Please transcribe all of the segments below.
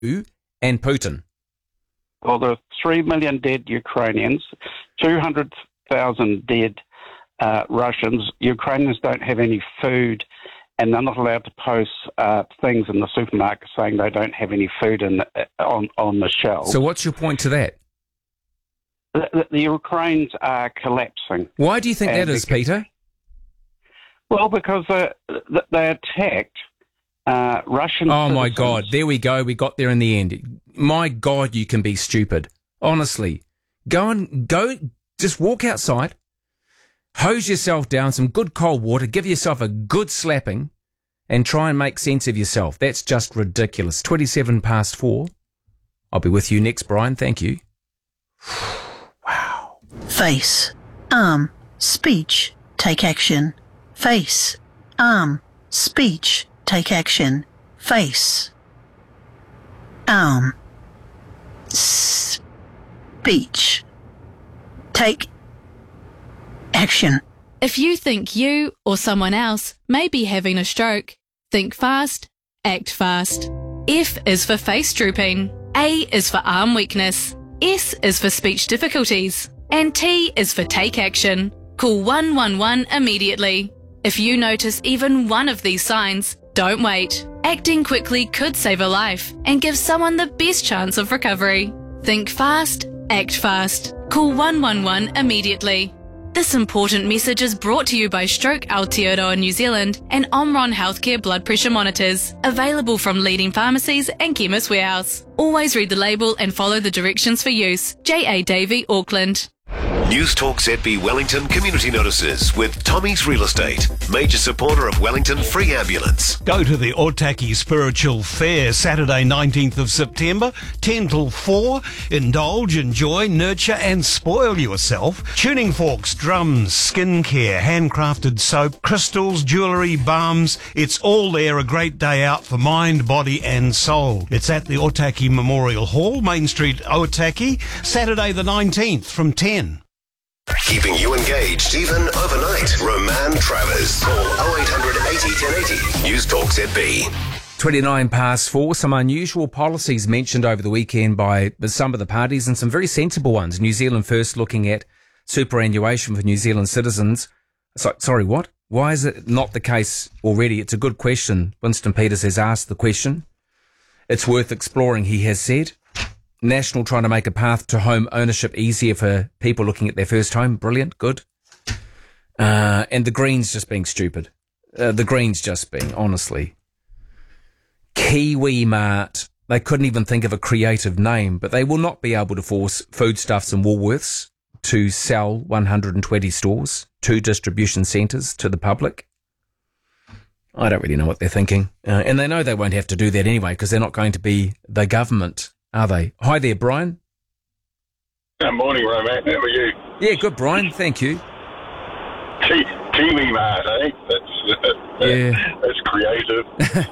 EU and Putin? Well, there are 3 million dead Ukrainians, 200,000 dead Russians. Ukrainians don't have any food, and they're not allowed to post things in the supermarket saying they don't have any food on the shelves. So what's your point to that? The Ukrainians are collapsing. Why do you think that is, Peter? Well, because they attacked Russian Oh, my citizens. God. There we go. We got there in the end. My God, you can be stupid. Honestly. Go, just walk outside, hose yourself down, some good cold water, give yourself a good slapping, and try and make sense of yourself. That's just ridiculous. 4:27. I'll be with you next, Brian. Thank you. Wow. Face, arm, speech, take action. Face, arm, speech, take action. Face, arm, speech, take action. If you think you or someone else may be having a stroke, think fast, act fast. F is for face drooping. A is for arm weakness. S is for speech difficulties. And T is for take action. Call 111 immediately. If you notice even one of these signs, don't wait. Acting quickly could save a life and give someone the best chance of recovery. Think fast, act fast. Call 111 immediately. This important message is brought to you by Stroke Aotearoa New Zealand and Omron Healthcare blood pressure monitors, available from leading pharmacies and Chemist Warehouse. Always read the label and follow the directions for use. J.A. Davey, Auckland. News Talk ZB Wellington community notices with Tommy's Real Estate, major supporter of Wellington Free Ambulance. Go to the Otaki Spiritual Fair Saturday 19th of September, 10 till 4. Indulge, enjoy, nurture and spoil yourself. Tuning forks, drums, skincare, handcrafted soap, crystals, jewellery, balms. It's all there. A great day out for mind, body and soul. It's at the Otaki Memorial Hall, Main Street, Otaki, Saturday the 19th from 10. Keeping you engaged even overnight. Roman Travers. Call 0800 80 1080. News Talk ZB. 4:29. Some unusual policies mentioned over the weekend by some of the parties and some very sensible ones. New Zealand First looking at superannuation for New Zealand citizens. Sorry, what? Why is it not the case already? It's a good question. Winston Peters has asked the question. It's worth exploring, he has said. National trying to make a path to home ownership easier for people looking at their first home. Brilliant, good. And the Greens just being stupid. The Greens just being, honestly. Kiwi Mart. They couldn't even think of a creative name, but they will not be able to force Foodstuffs and Woolworths to sell 120 stores, 2 distribution centres to the public. I don't really know what they're thinking. And they know they won't have to do that anyway because they're not going to be the government, are they? Hi there, Brian. Good morning, Roman. How are you? Yeah, good, Brian. Thank you. Kiwi Mart, eh? That's creative.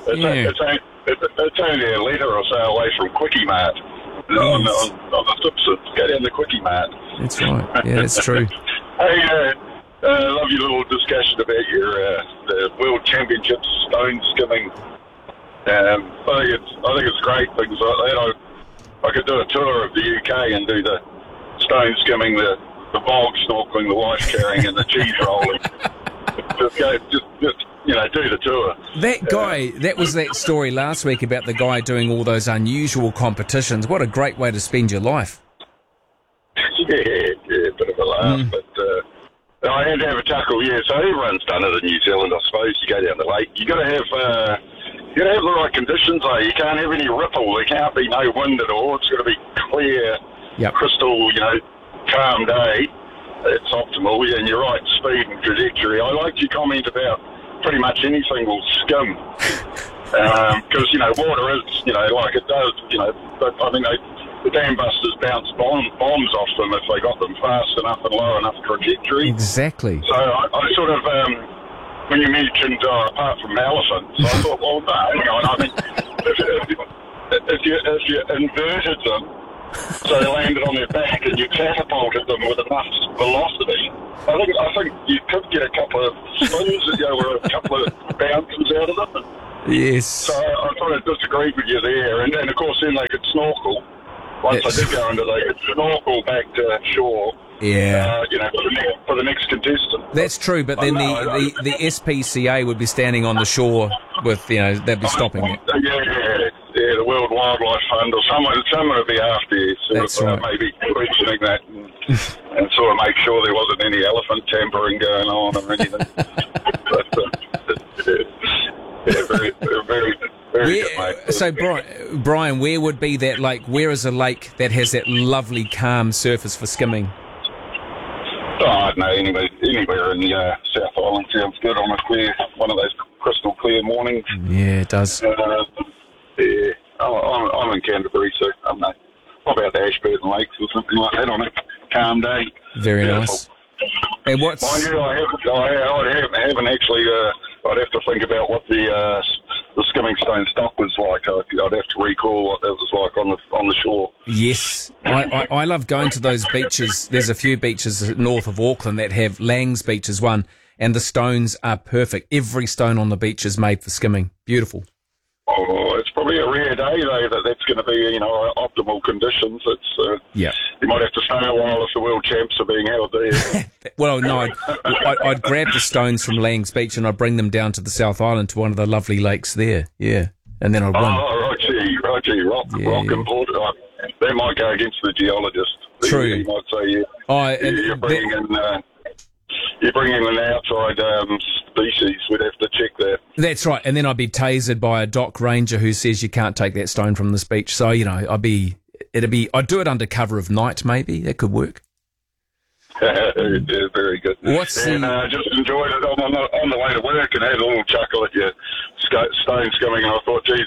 It's only a letter or so away from Quickie Mart. Yes. On the flip side, go down the Quickie Mart. That's right. Yeah, that's true. Hey, I love your little discussion about your the World Championships stone skimming. I think it's great, things like that. I could do a tour of the UK and do the stone skimming, the bog snorkeling, the wife carrying, and the cheese rolling. Just do the tour. That guy, that was that story last week about the guy doing all those unusual competitions. What a great way to spend your life. Yeah, bit of a laugh, but I had to have a chuckle. Yeah, so everyone's done it in New Zealand, I suppose. You go down the lake, you got to have the right conditions. Though you can't have any ripple. There can't be no wind at all. It's got to be clear, crystal, calm day. It's optimal. Yeah, and you're right, speed and trajectory. I liked your comment about pretty much anything will skim. Because, water is, like it does, but I mean, the dam busters bounce bombs off them if they got them fast enough and low enough trajectory. Exactly. So I sort of, when you mentioned apart from elephants, I thought, well, no, hang on, I mean, if you inverted them, so they landed on their back and you catapulted them with enough velocity, I think you could get a couple of spins, or a couple of bounces out of them. Yes. So I sort of disagreed with you there. And of course, then they could snorkel. Once Yes. they did go under, they could snorkel back to shore. Yeah. For the next contestant. That's true, but then the SPCA would be standing on the shore with, they'd be stopping it. Yeah, the World Wildlife Fund or someone would be after you, That's right. maybe questioning that and sort of make sure there wasn't any elephant tampering going on or anything. Very, very, very good, mate. So, Brian, where would be that lake? Where is a lake that has that lovely, calm surface for skimming? I don't know, anywhere in the South Island sounds good on one of those crystal clear mornings. Yeah, it does. Yeah, I'm in Canterbury, so I don't know. What about the Ashburton Lakes or something like that on a calm day? Very Beautiful. nice. And what's... Mind you, I haven't actually. I'd have to think about what the skimming stone stuff was like. I'd have to recall what that was like on the shore. Yes, I love going to those beaches. There's a few beaches north of Auckland that have Lang's Beach as one, and the stones are perfect. Every stone on the beach is made for skimming. Beautiful. Oh, it's probably a rare day though that's going to be optimal conditions. It's Yeah. You might have to stay a while if the world champs are being held there. Well, no, I'd grab the stones from Lang's Beach and I'd bring them down to the South Island to one of the lovely lakes there. Yeah, and then I'd run. Oh, rock important. That might go against the geologist. True. He might say you're bringing an outside species. We'd have to check that. That's right, and then I'd be tasered by a dock ranger who says you can't take that stone from this beach. So I'd do it under cover of night. Maybe that could work. Yeah, very good. What's just enjoyed it on the way to work and had a little chuckle at your stone skimming. And I thought, geez,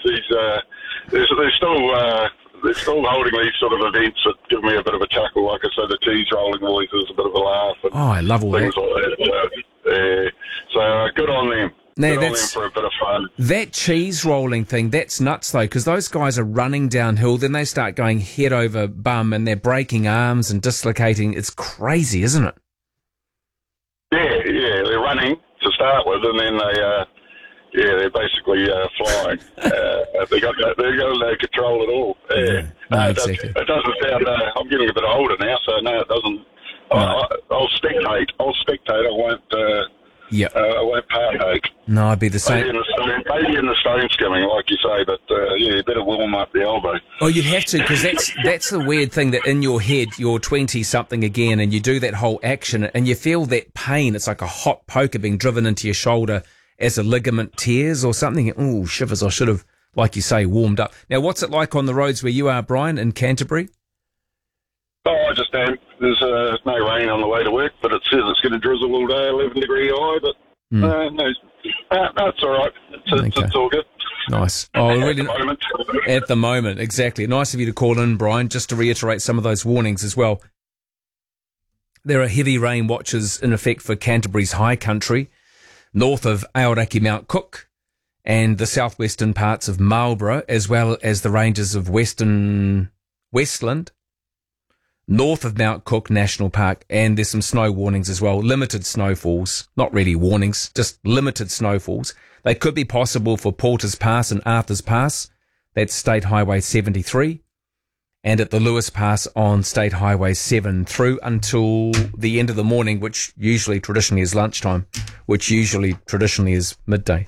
they're still holding these sort of events that give me a bit of a chuckle. Like I said, the cheese rolling noise is a bit of a laugh. And I love all things that. like that. So good on them. No, good on them for a bit of fun. That cheese rolling thing, that's nuts though, because those guys are running downhill, then they start going head over bum and they're breaking arms and dislocating. It's crazy, isn't it? Yeah, they're running to start with, and then they're basically flying. They got no control at all. No, exactly. It doesn't sound. I'm getting a bit older now, so no, it doesn't. No. I'll spectate. I won't. I won't partake. No, I'd be the same. Maybe in the stone skimming, like you say, but you better warm up the elbow. Oh, you'd have to, because that's the weird thing, that in your head, you're 20-something again, and you do that whole action, and you feel that pain. It's like a hot poker being driven into your shoulder as a ligament tears or something. Oh, shivers, I should have, like you say, warmed up. Now, what's it like on the roads where you are, Brian, in Canterbury? Oh, I just don't. There's no rain on the way to work, but it says it's going to drizzle all day, 11-degree high, but no, it's all right. It's all good. Nice. Oh, really? At the moment, exactly. Nice of you to call in, Brian, just to reiterate some of those warnings as well. There are heavy rain watches in effect for Canterbury's high country, north of Aoraki Mount Cook, and the southwestern parts of Marlborough, as well as the ranges of Westland, north of Mount Cook National Park, and there's some snow warnings as well. Limited snowfalls, not really warnings, just limited snowfalls. They could be possible for Porters Pass and Arthur's Pass. That's State Highway 73. And at the Lewis Pass on State Highway 7 through until the end of the morning, which usually traditionally is lunchtime, which usually traditionally is midday.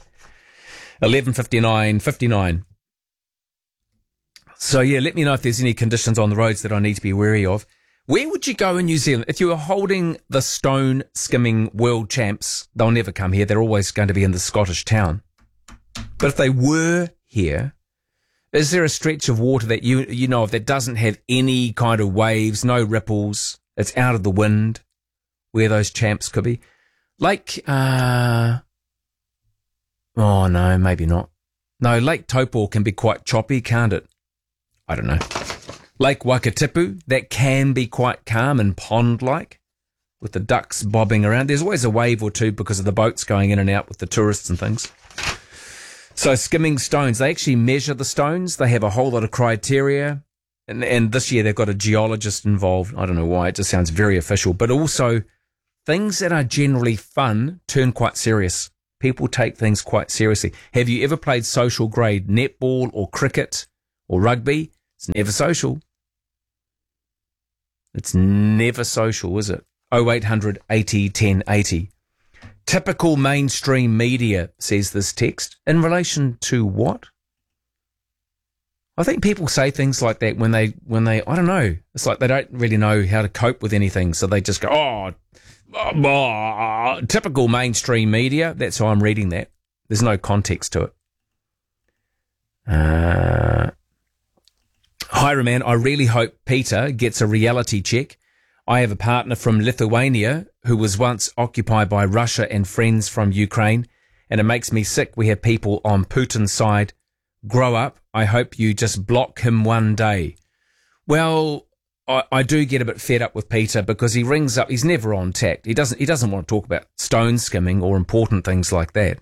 11:59. So, yeah, let me know if there's any conditions on the roads that I need to be wary of. Where would you go in New Zealand? If you were holding the stone skimming world champs, they'll never come here. They're always going to be in the Scottish town. But if they were here, is there a stretch of water that you know of that doesn't have any kind of waves, no ripples, it's out of the wind, where those champs could be? Lake, oh no, maybe not. No, Lake Taupo can be quite choppy, can't it? I don't know. Lake Wakatipu, that can be quite calm and pond-like, with the ducks bobbing around. There's always a wave or two because of the boats going in and out with the tourists and things. So skimming stones, they actually measure the stones. They have a whole lot of criteria. And this year they've got a geologist involved. I don't know why. It just sounds very official. But also, things that are generally fun turn quite serious. People take things quite seriously. Have you ever played social grade netball or cricket or rugby? It's never social. It's never social, is it? 0800 80 10 80. Typical mainstream media, says this text. In relation to what? I think people say things like that when they, I don't know. It's like they don't really know how to cope with anything. So they just go, typical mainstream media. That's how I'm reading that. There's no context to it. Hi, Roman. I really hope Peter gets a reality check. I have a partner from Lithuania who was once occupied by Russia and friends from Ukraine, and it makes me sick. We have people on Putin's side. Grow up. I hope you just block him one day. Well, I do get a bit fed up with Peter because he rings up. He's never on tact. He doesn't want to talk about stone skimming or important things like that.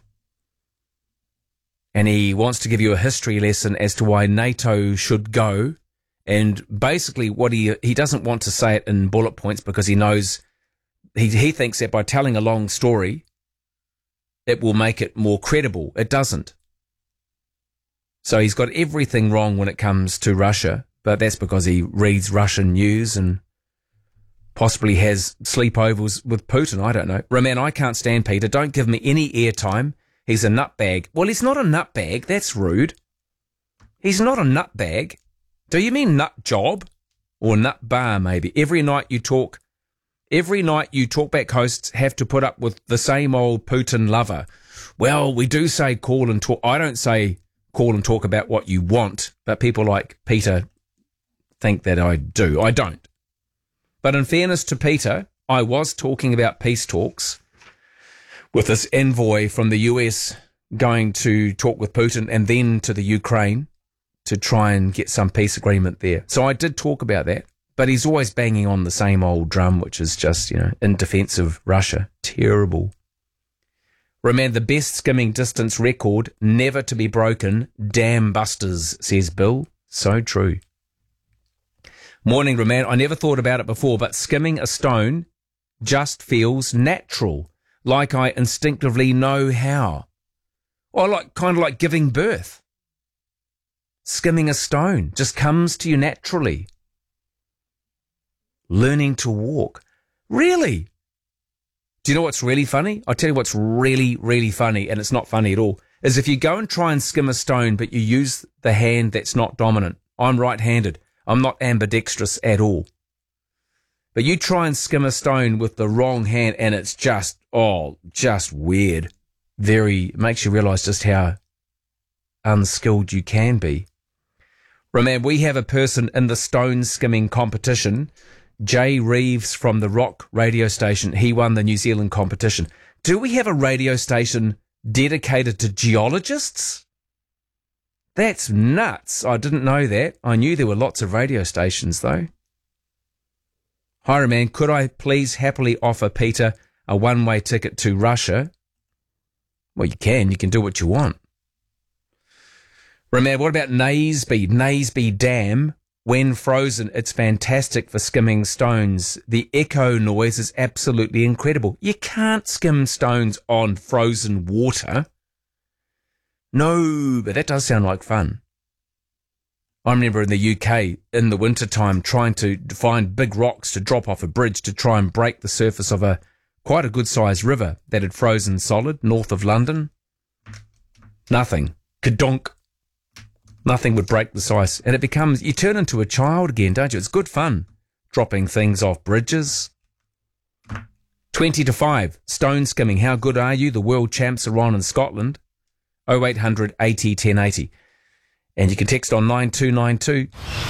And he wants to give you a history lesson as to why NATO should go. And basically what he doesn't want to say it in bullet points because he knows, he thinks that by telling a long story, it will make it more credible. It doesn't. So he's got everything wrong when it comes to Russia, but that's because he reads Russian news and possibly has sleepovers with Putin. I don't know. Roman, I can't stand Peter. Don't give me any airtime. He's a nutbag. Well, he's not a nutbag. That's rude. He's not a nutbag. Do you mean nut job or nut bar maybe? Every night you talk back hosts have to put up with the same old Putin lover. Well, we do say call and talk. I don't say call and talk about what you want, but people like Peter think that I do. I don't. But in fairness to Peter, I was talking about peace talks with this envoy from the US going to talk with Putin and then to the Ukraine to try and get some peace agreement there. So I did talk about that, but he's always banging on the same old drum, which is just, in defense of Russia. Terrible. Roman, the best skimming distance record, never to be broken. Dam busters, says Bill. So true. Morning, Roman. I never thought about it before, but skimming a stone just feels natural, like I instinctively know how. Or kind of like giving birth. Skimming a stone just comes to you naturally. Learning to walk. Really? Do you know what's really funny? I'll tell you what's really, really funny, and it's not funny at all, is if you go and try and skim a stone, but you use the hand that's not dominant. I'm right-handed. I'm not ambidextrous at all. But you try and skim a stone with the wrong hand, and it's just weird. It makes you realise just how unskilled you can be. Roman, we have a person in the stone skimming competition. Jay Reeves from the Rock radio station. He won the New Zealand competition. Do we have a radio station dedicated to geologists? That's nuts. I didn't know that. I knew there were lots of radio stations, though. Hi, Roman. Could I please happily offer Peter a one-way ticket to Russia? Well, you can. You can do what you want. Roman, what about Naseby? Naseby Dam. When frozen, it's fantastic for skimming stones. The echo noise is absolutely incredible. You can't skim stones on frozen water. No, but that does sound like fun. I remember in the UK, in the wintertime, trying to find big rocks to drop off a bridge to try and break the surface of quite a good-sized river that had frozen solid north of London. Nothing. Kadonk. Nothing would break the ice. And you turn into a child again, don't you? It's good fun, dropping things off bridges. 20-5, stone skimming. How good are you? The world champs are on in Scotland. 0800 80 1080. And you can text on 9292.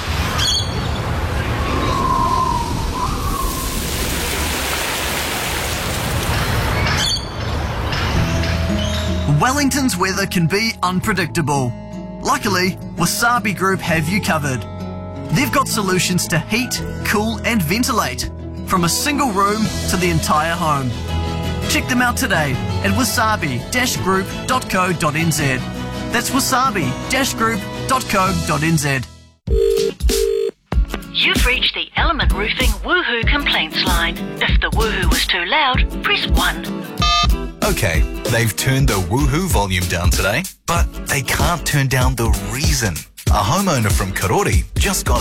Wellington's weather can be unpredictable. Luckily, Wasabi Group have you covered. They've got solutions to heat, cool and ventilate, from a single room to the entire home. Check them out today at wasabi-group.co.nz. That's wasabi-group.co.nz. You've reached the Element Roofing Woohoo complaints line. If the woohoo was too loud, press 1. Okay, they've turned the woohoo volume down today, but they can't turn down the reason. A homeowner from Karori just got